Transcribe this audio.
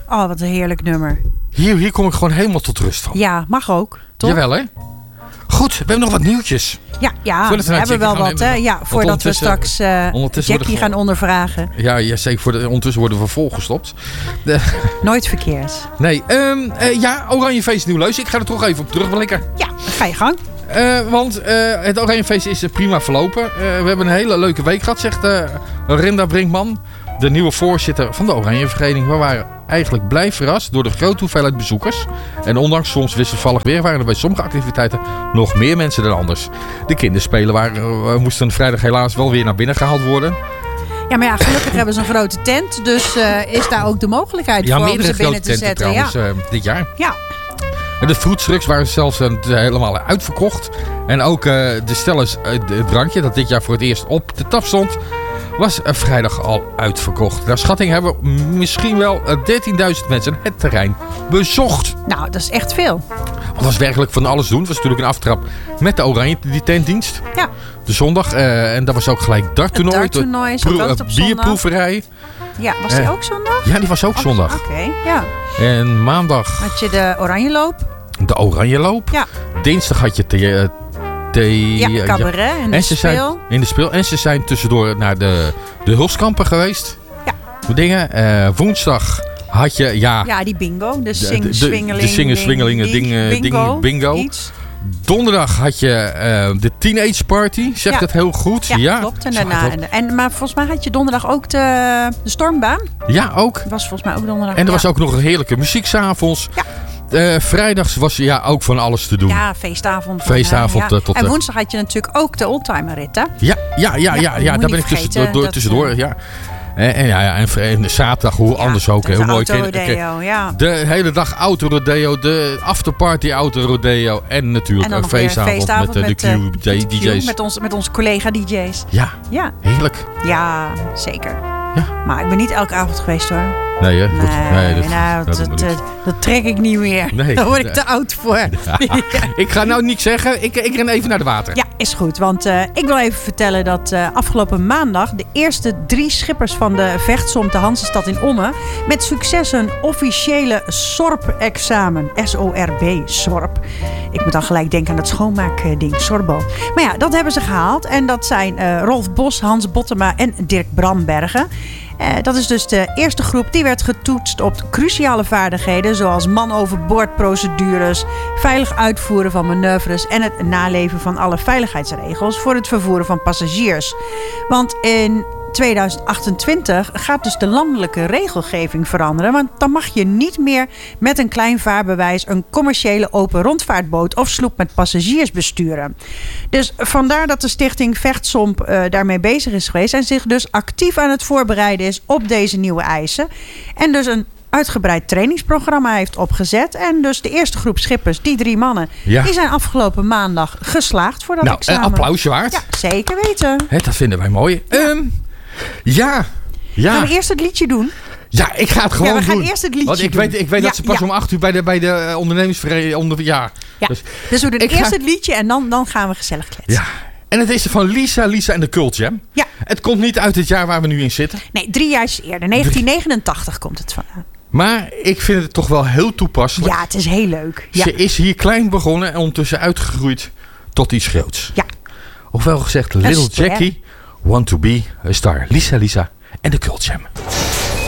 Oh, wat een heerlijk nummer. Hier kom ik gewoon helemaal tot rust van. Ja, mag ook, toch? Jawel, hè? Goed, we hebben nog wat nieuwtjes. Ja, we hebben wel wat, hè? Ja, voordat we straks Jackie gaan ondervragen. Ja, zeker. Ondertussen worden we volgestopt. Nooit verkeerd. Nee, Oranjefeest Nieuw-Leus. Ik ga er toch even op terugblikken. Ja, ga je gang. Want het Oranjefeest is prima verlopen. We hebben een hele leuke week gehad, zegt Rinda Brinkman, de nieuwe voorzitter van de Oranjevereniging. We waren eigenlijk blij verrast door de grote hoeveelheid bezoekers. En ondanks soms wisselvallig weer waren er bij sommige activiteiten nog meer mensen dan anders. De kinderspelen moesten vrijdag helaas wel weer naar binnen gehaald worden. Ja, maar gelukkig hebben ze een grote tent. Dus is daar ook de mogelijkheid voor om ze binnen te zetten. Ja, trouwens, dit jaar. Ja. De foodtrucks waren zelfs helemaal uitverkocht. En ook de Stellers drankje, dat dit jaar voor het eerst op de tap stond, was vrijdag al uitverkocht. Naar schatting hebben misschien wel 13.000 mensen het terrein bezocht. Nou, dat is echt veel. Het was werkelijk van alles doen. Het was natuurlijk een aftrap met de Oranje, die tentdienst. Ja. De zondag. En dat was ook gelijk darttoernooi. Het darttoernooi is ook op bierproeverij. Ja, was die ook zondag? Ja, die was ook zondag. Oké, ja. En maandag had je de Oranjeloop. De Oranjeloop. Ja. Dinsdag had je cabaret en de speel. In de speel. En ze zijn tussendoor naar de Hulskampen geweest. Ja. Dingen. Woensdag had je... Ja, die bingo. De sing-swingeling bingo. Iets. Donderdag had je de Teenage Party. Zegt het heel goed. Ja, klopt. En daarna. Maar volgens mij had je donderdag ook de Stormbaan. Ja, ook. Dat was volgens mij ook donderdag. En er was ook nog een heerlijke muziek 's avonds. Ja. Vrijdags was ook van alles te doen. Ja, feestavond. Tot en woensdag had je natuurlijk ook de oldtimer-rit, hè? Ja, daar ben ik tussendoor. Ja. En zaterdag, hoe anders ook. Heel mooi. De hele dag autorodeo, de afterparty autorodeo en natuurlijk een feestavond met de Q-DJ's. Met onze collega-DJ's. Ja, heerlijk. Ja, zeker. Ja. Maar ik ben niet elke avond geweest, hoor. Nee, dat trek ik niet meer. Nee, daar word ik te oud voor. Ja. Ik ga nou niks zeggen. Ik ren even naar de water. Ja, is goed. Want ik wil even vertellen dat afgelopen maandag de eerste 3 schippers van de vechtsom te Hansestad in Ommen met succes een officiële SORP-examen. SORB, SORP. Ik moet dan gelijk denken aan dat schoonmaakding, Sorbo. Maar ja, dat hebben ze gehaald. En dat zijn Rolf Bos, Hans Bottema en Dirk Brambergen. Dat is dus de eerste groep die werd getoetst op cruciale vaardigheden zoals man-overboord-procedures, veilig uitvoeren van manoeuvres en het naleven van alle veiligheidsregels voor het vervoeren van passagiers. Want in 2028 gaat dus de landelijke regelgeving veranderen. Want dan mag je niet meer met een klein vaarbewijs een commerciële open rondvaartboot of sloep met passagiers besturen. Dus vandaar dat de stichting Vechtsomp daarmee bezig is geweest en zich dus actief aan het voorbereiden is op deze nieuwe eisen. En dus een uitgebreid trainingsprogramma heeft opgezet. En dus de eerste groep schippers, die 3 mannen, die zijn afgelopen maandag geslaagd voor dat examen. Een applausje waard. Ja, zeker weten. Dat vinden wij mooi. Ja. Gaan we eerst het liedje doen? Ja, ik ga het gewoon doen. We gaan eerst het liedje doen. Want ik weet dat ze pas om 8 uur bij de ondernemingsvereniging... Dus we doen eerst het liedje en dan gaan we gezellig kletsen. Ja. En het is van Lisa en de Cult Jam. Ja. Het komt niet uit het jaar waar we nu in zitten. Nee, 3 jaar eerder. 1989 komt het vandaan. Maar ik vind het toch wel heel toepasselijk. Ja, het is heel leuk. Ja. Ze is hier klein begonnen en ondertussen uitgegroeid tot iets groots. Ja. Ofwel gezegd, Little Jackie... Want to be a star. Lisa en de Cult Jam.